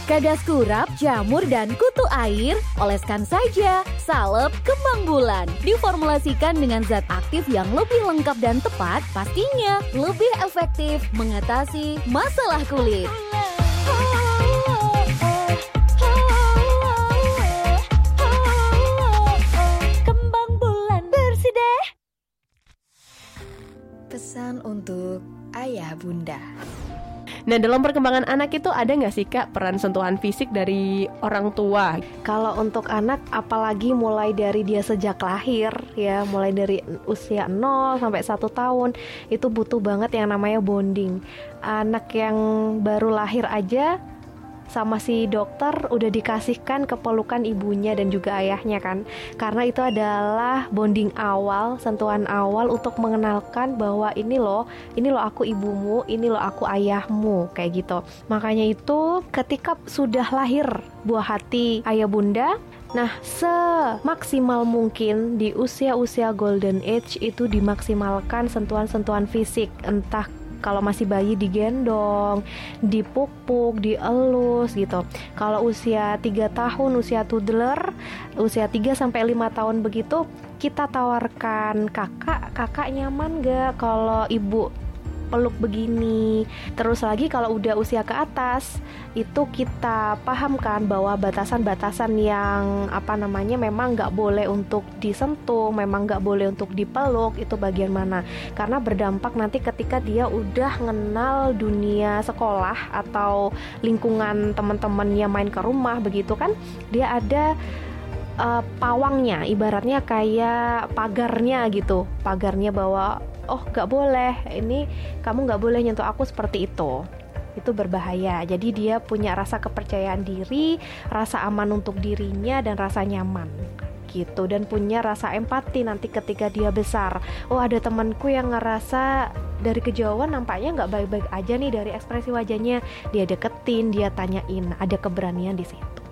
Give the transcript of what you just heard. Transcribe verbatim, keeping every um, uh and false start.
Kadas kurap, jamur, dan kutu air, oleskan saja. Salep kembang bulan. Diformulasikan dengan zat aktif yang lebih lengkap dan tepat, pastinya lebih efektif mengatasi masalah kulit. Kembang bulan bersih deh. Pesan untuk ayah bunda. Nah, dalam perkembangan anak itu ada nggak sih Kak peran sentuhan fisik dari orang tua? Kalau untuk anak, apalagi mulai dari dia sejak lahir ya, mulai dari usia nol sampai satu tahun, itu butuh banget yang namanya bonding. Anak yang baru lahir aja sama si dokter udah dikasihkan kepelukan ibunya dan juga ayahnya kan, karena itu adalah bonding awal, sentuhan awal untuk mengenalkan bahwa ini loh, ini loh aku ibumu, ini loh aku ayahmu, kayak gitu. Makanya itu ketika sudah lahir buah hati ayah bunda, nah semaksimal mungkin di usia-usia golden age itu dimaksimalkan sentuhan-sentuhan fisik, entah kalau masih bayi digendong, dipuk-puk, dielus gitu. Kalau usia tiga tahun, usia toddler, usia tiga sampai lima tahun begitu, kita tawarkan, kakak, kakak nyaman gak kalau ibu peluk begini. Terus lagi kalau udah usia ke atas, itu kita pahamkan bahwa batasan-batasan yang apa namanya memang nggak boleh untuk disentuh, memang nggak boleh untuk dipeluk, itu bagian mana. Karena berdampak nanti ketika dia udah ngenal dunia sekolah atau lingkungan teman-temannya main ke rumah begitu kan, dia ada uh, pawangnya, ibaratnya kayak pagarnya gitu, pagarnya bahwa oh gak boleh, ini kamu gak boleh nyentuh aku seperti itu. Itu berbahaya. Jadi dia punya rasa kepercayaan diri, rasa aman untuk dirinya, dan rasa nyaman gitu. Dan punya rasa empati nanti ketika dia besar. Oh ada temanku yang ngerasa dari kejauhan nampaknya gak baik-baik aja nih dari ekspresi wajahnya, dia deketin, dia tanyain, ada keberanian di situ.